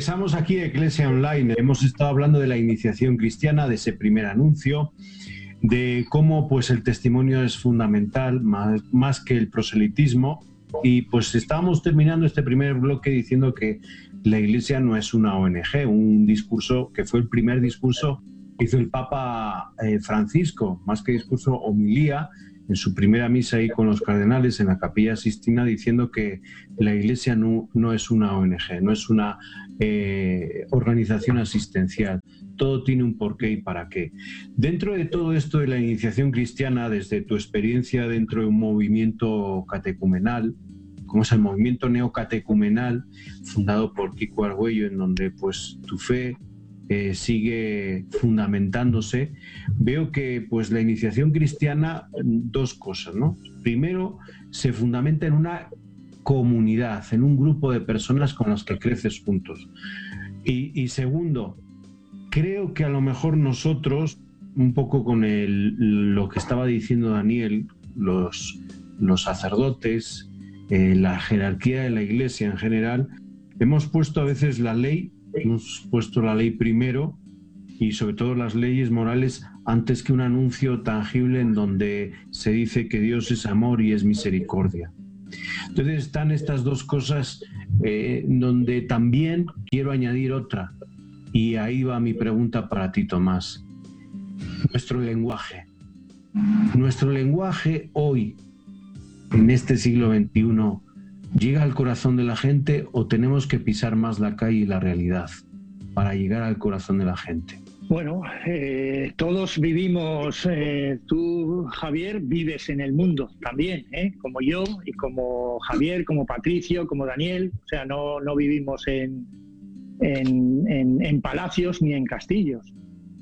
Regresamos aquí a Iglesia Online. Hemos estado hablando de la iniciación cristiana, de ese primer anuncio, de cómo pues el testimonio es fundamental, más que el proselitismo. Y pues estábamos terminando este primer bloque diciendo que la Iglesia no es una ONG, un discurso que fue el primer discurso que hizo el Papa Francisco, más que discurso, homilía, en su primera misa ahí con los cardenales en la Capilla Sixtina, diciendo que la Iglesia no es una ONG, no es una organización asistencial. Todo tiene un porqué y para qué. Dentro de todo esto de la iniciación cristiana, desde tu experiencia dentro de un movimiento catecumenal, como es el movimiento neocatecumenal, fundado por Kiko Argüello, en donde pues tu fe sigue fundamentándose, veo que pues la iniciación cristiana, dos cosas, ¿no? Primero, se fundamenta en una comunidad, en un grupo de personas con las que creces juntos. Y segundo, creo que a lo mejor nosotros, un poco con lo que estaba diciendo Daniel, los sacerdotes, la jerarquía de la Iglesia en general, hemos puesto a veces la ley, hemos puesto la ley primero y sobre todo las leyes morales antes que un anuncio tangible en donde se dice que Dios es amor y es misericordia. Entonces están estas dos cosas donde también quiero añadir otra, y ahí va mi pregunta para ti, Tomás. Nuestro lenguaje. Nuestro lenguaje hoy, en este siglo XXI, ¿llega al corazón de la gente o tenemos que pisar más la calle y la realidad para llegar al corazón de la gente? Bueno, todos vivimos, tú, Javier, vives en el mundo también, como yo y como Javier, como Patricio, como Daniel. O sea, no vivimos en palacios ni en castillos.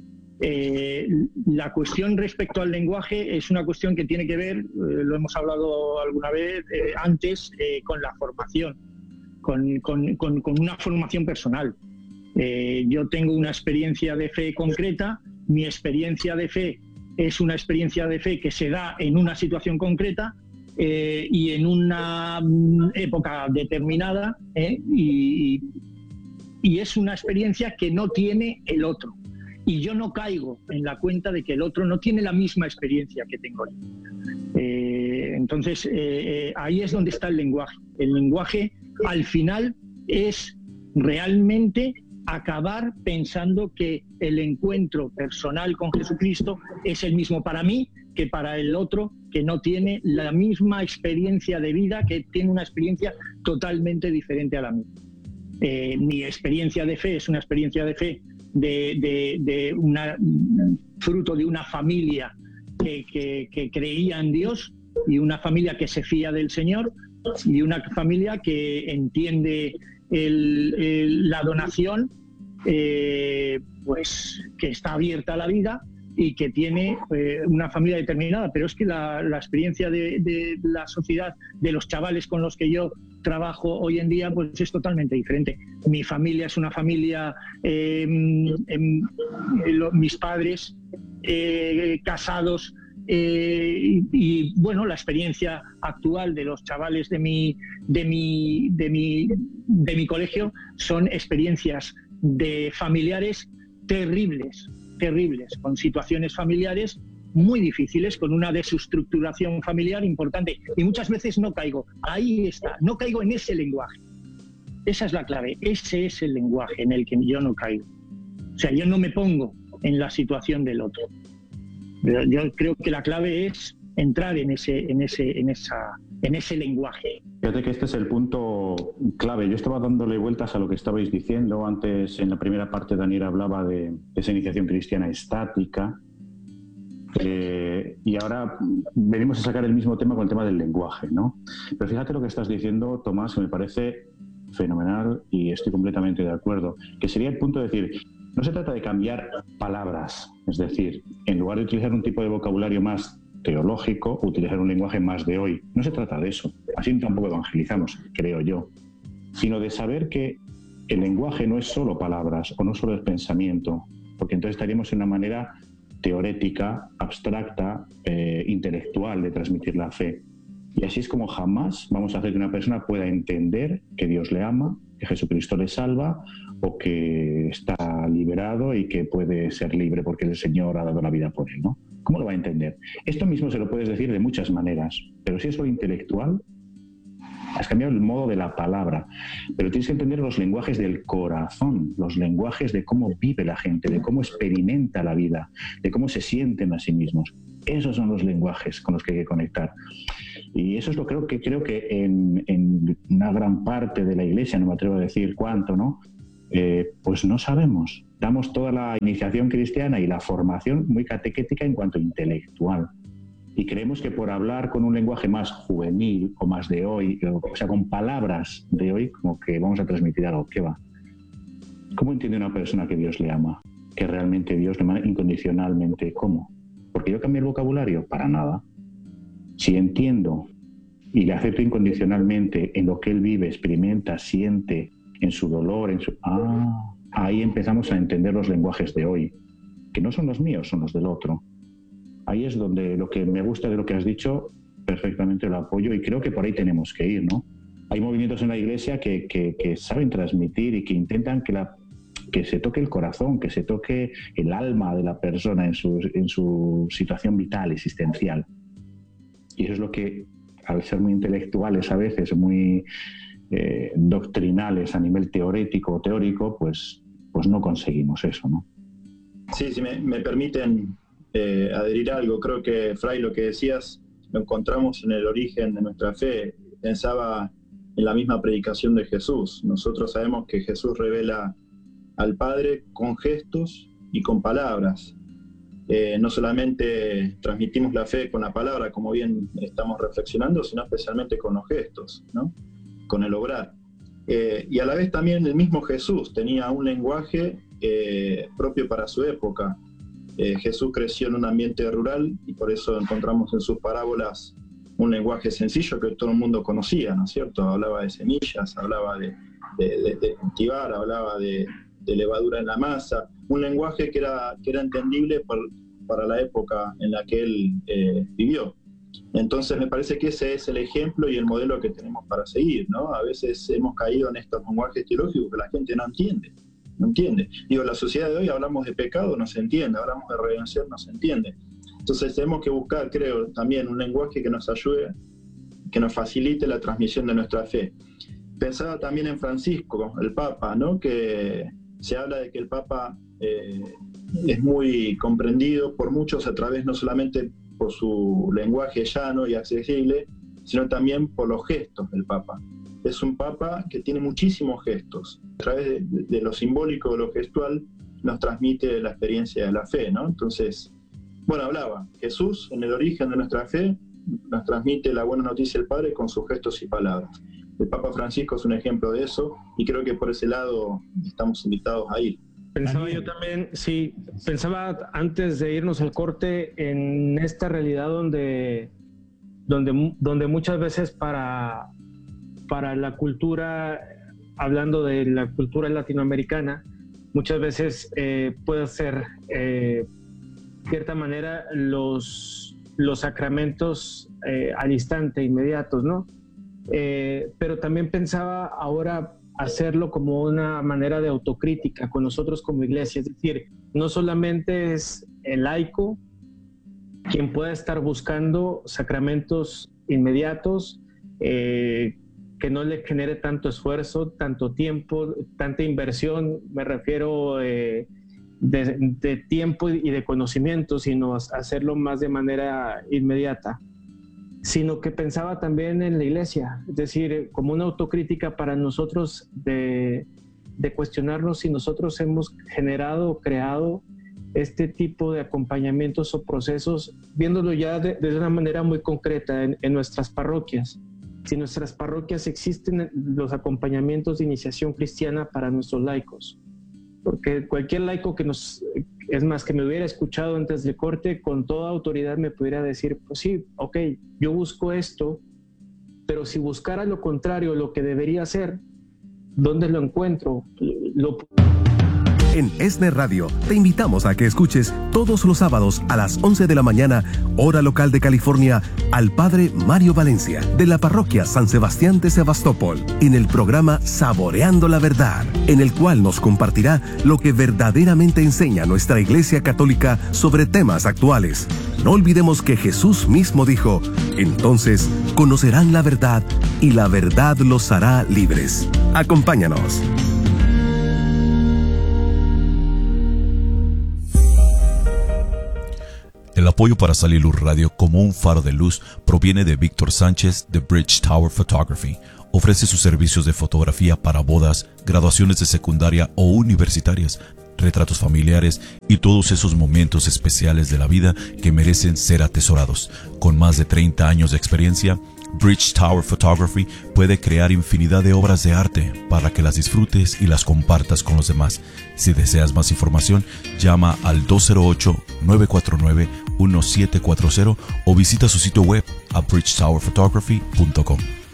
La cuestión respecto al lenguaje es una cuestión que tiene que ver, lo hemos hablado alguna vez antes, con la formación, con una formación personal. Yo tengo una experiencia de fe concreta, mi experiencia de fe es una experiencia de fe que se da en una situación concreta y en una época determinada, y es una experiencia que no tiene el otro. Y yo no caigo en la cuenta de que el otro no tiene la misma experiencia que tengo yo. Entonces, ahí es donde está el lenguaje. El lenguaje, al final, es realmente acabar pensando que el encuentro personal con Jesucristo es el mismo para mí que para el otro, que no tiene la misma experiencia de vida, que tiene una experiencia totalmente diferente a la mía. Mi experiencia de fe es una experiencia de fe fruto de una familia que creía en Dios, y una familia que se fía del Señor, y una familia que entiende la donación, pues que está abierta a la vida y que tiene una familia determinada. Pero es que la experiencia de la sociedad, de los chavales con los que yo trabajo hoy en día, pues es totalmente diferente. Mi familia es una familia, mis padres casados, y bueno, la experiencia actual de los chavales de mi colegio son experiencias de familiares terribles, con situaciones familiares muy difíciles, con una desestructuración familiar importante, y muchas veces no caigo, ahí está, no caigo en ese lenguaje. Esa es la clave, ese es el lenguaje en el que yo no caigo. O sea, yo no me pongo en la situación del otro. Yo creo que la clave es entrar en ese lenguaje. Fíjate que este es el punto clave. Yo estaba dándole vueltas a lo que estabais diciendo. Antes, en la primera parte, Daniel hablaba de esa iniciación cristiana estática. Y ahora venimos a sacar el mismo tema con el tema del lenguaje, ¿no? Pero fíjate lo que estás diciendo, Tomás, que me parece fenomenal y estoy completamente de acuerdo. Que sería el punto de decir, no se trata de cambiar palabras. Es decir, en lugar de utilizar un tipo de vocabulario más teológico, utilizar un lenguaje más de hoy. No se trata de eso. Así tampoco evangelizamos, creo yo. Sino de saber que el lenguaje no es solo palabras o no solo es pensamiento, porque entonces estaríamos en una manera teorética, abstracta, intelectual de transmitir la fe. Y así es como jamás vamos a hacer que una persona pueda entender que Dios le ama, que Jesucristo le salva o que está liberado y que puede ser libre porque el Señor ha dado la vida por él, ¿no? ¿Cómo lo va a entender? Esto mismo se lo puedes decir de muchas maneras, pero si es lo intelectual, has cambiado el modo de la palabra, pero tienes que entender los lenguajes del corazón, los lenguajes de cómo vive la gente, de cómo experimenta la vida, de cómo se sienten a sí mismos. Esos son los lenguajes con los que hay que conectar. Y eso es lo creo que en una gran parte de la Iglesia, no me atrevo a decir cuánto, ¿no? Pues no sabemos. Damos toda la iniciación cristiana y la formación muy catequética en cuanto intelectual. Y creemos que por hablar con un lenguaje más juvenil o más de hoy, o sea, con palabras de hoy, como que vamos a transmitir algo. ¿Qué va? ¿Cómo entiende una persona que Dios le ama? Que realmente Dios le ama incondicionalmente. ¿Cómo? ¿Porque yo cambié el vocabulario? Para nada. Si entiendo y le acepto incondicionalmente en lo que él vive, experimenta, siente, en su dolor, ahí empezamos a entender los lenguajes de hoy, que no son los míos, son los del otro. Ahí es donde lo que me gusta de lo que has dicho, perfectamente lo apoyo y creo que por ahí tenemos que ir, ¿no? Hay movimientos en la Iglesia que saben transmitir y que intentan que se toque el corazón, que se toque el alma de la persona en su situación vital, existencial. Y eso es lo que, al ser muy intelectuales a veces, muy doctrinales a nivel teórico, pues no conseguimos eso, ¿no? Sí, si me permiten adherir a algo, creo que, Fray, lo que decías, lo encontramos en el origen de nuestra fe. Pensaba en la misma predicación de Jesús. Nosotros sabemos que Jesús revela al Padre con gestos y con palabras. No solamente transmitimos la fe con la palabra, como bien estamos reflexionando, sino especialmente con los gestos, ¿no? Con el obrar. Y a la vez también el mismo Jesús tenía un lenguaje propio para su época. Jesús creció en un ambiente rural y por eso encontramos en sus parábolas un lenguaje sencillo que todo el mundo conocía, ¿no es cierto? Hablaba de semillas, hablaba de cultivar, hablaba de levadura en la masa, un lenguaje que era entendible para la época en la que él vivió. Entonces me parece que ese es el ejemplo y el modelo que tenemos para seguir, ¿no? A veces hemos caído en estos lenguajes teológicos que la gente no entiende. Digo, la sociedad de hoy hablamos de pecado, no se entiende, hablamos de redención, no se entiende. Entonces tenemos que buscar, creo, también un lenguaje que nos ayude, que nos facilite la transmisión de nuestra fe. Pensaba también en Francisco, el Papa, ¿no? Que se habla de que el Papa es muy comprendido por muchos a través no solamente por su lenguaje llano y accesible, sino también por los gestos del Papa. Es un Papa que tiene muchísimos gestos. A través de lo simbólico, de lo gestual, nos transmite la experiencia de la fe, ¿no? Entonces, bueno, hablaba, Jesús, en el origen de nuestra fe, nos transmite la buena noticia del Padre con sus gestos y palabras. El Papa Francisco es un ejemplo de eso y creo que por ese lado estamos invitados a ir. Pensaba yo también, sí, pensaba antes de irnos al corte en esta realidad donde muchas veces para la cultura, hablando de la cultura latinoamericana, muchas veces puede ser, de cierta manera, los sacramentos al instante, inmediatos, ¿no? Pero también pensaba ahora hacerlo como una manera de autocrítica con nosotros como iglesia, es decir, no solamente es el laico quien pueda estar buscando sacramentos inmediatos, que no le genere tanto esfuerzo, tanto tiempo, tanta inversión, me refiero de tiempo y de conocimiento, sino hacerlo más de manera inmediata, sino que pensaba también en la iglesia, es decir, como una autocrítica para nosotros de cuestionarnos si nosotros hemos generado o creado este tipo de acompañamientos o procesos, viéndolo ya de una manera muy concreta en nuestras parroquias. Si en nuestras parroquias existen los acompañamientos de iniciación cristiana para nuestros laicos, porque cualquier laico que me hubiera escuchado antes del corte, con toda autoridad me pudiera decir, pues sí, ok, yo busco esto, pero si buscara lo contrario, lo que debería hacer, ¿dónde lo encuentro? En ESNE Radio te invitamos a que escuches todos los sábados a las 11 de la mañana, hora local de California, al Padre Mario Valencia, de la parroquia San Sebastián de Sebastopol, en el programa Saboreando la Verdad, en el cual nos compartirá lo que verdaderamente enseña nuestra Iglesia Católica sobre temas actuales. No olvidemos que Jesús mismo dijo: entonces conocerán la verdad y la verdad los hará libres. Acompáñanos. El apoyo para Sal y Luz Radio como un faro de luz proviene de Víctor Sánchez de Bridge Tower Photography. Ofrece sus servicios de fotografía para bodas, graduaciones de secundaria o universitarias, retratos familiares y todos esos momentos especiales de la vida que merecen ser atesorados. Con más de 30 años de experiencia, Bridge Tower Photography puede crear infinidad de obras de arte para que las disfrutes y las compartas con los demás. Si deseas más información, llama al 208-949-1740 o visita su sitio web a bridgetowerphotography.com.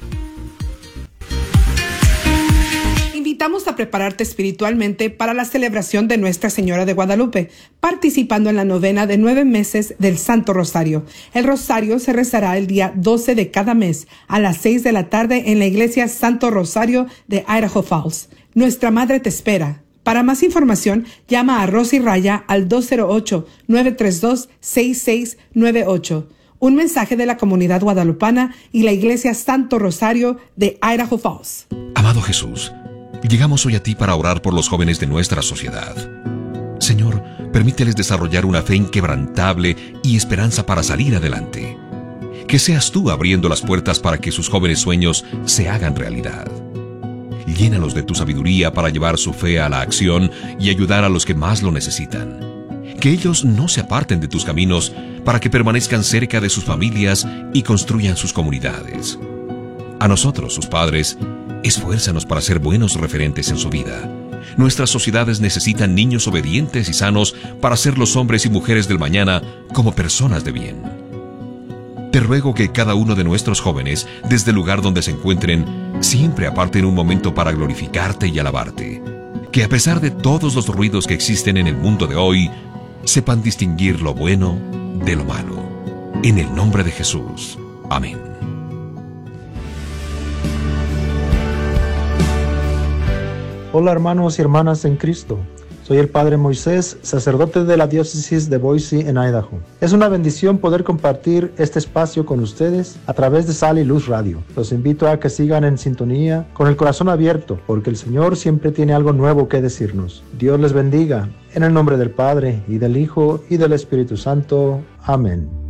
Invitamos a prepararte espiritualmente para la celebración de Nuestra Señora de Guadalupe, participando en la novena de 9 meses del Santo Rosario. El Rosario se rezará el día 12 de cada mes a las 6 de la tarde en la iglesia Santo Rosario de Idaho Falls. Nuestra Madre te espera. Para más información, llama a Rosy Raya al 208-932-6698. Un mensaje de la comunidad guadalupana y la iglesia Santo Rosario de Idaho Falls. Amado Jesús, llegamos hoy a ti para orar por los jóvenes de nuestra sociedad. Señor, permíteles desarrollar una fe inquebrantable y esperanza para salir adelante. Que seas tú abriendo las puertas para que sus jóvenes sueños se hagan realidad. Llénalos de tu sabiduría para llevar su fe a la acción y ayudar a los que más lo necesitan. Que ellos no se aparten de tus caminos para que permanezcan cerca de sus familias y construyan sus comunidades. A nosotros, sus padres, esfuérzanos para ser buenos referentes en su vida. Nuestras sociedades necesitan niños obedientes y sanos para ser los hombres y mujeres del mañana como personas de bien. Te ruego que cada uno de nuestros jóvenes, desde el lugar donde se encuentren, siempre aparten un momento para glorificarte y alabarte. Que a pesar de todos los ruidos que existen en el mundo de hoy, sepan distinguir lo bueno de lo malo. En el nombre de Jesús. Amén. Hola hermanos y hermanas en Cristo. Soy el Padre Moisés, sacerdote de la diócesis de Boise en Idaho. Es una bendición poder compartir este espacio con ustedes a través de Sal y Luz Radio. Los invito a que sigan en sintonía con el corazón abierto, porque el Señor siempre tiene algo nuevo que decirnos. Dios les bendiga. En el nombre del Padre, y del Hijo, y del Espíritu Santo. Amén.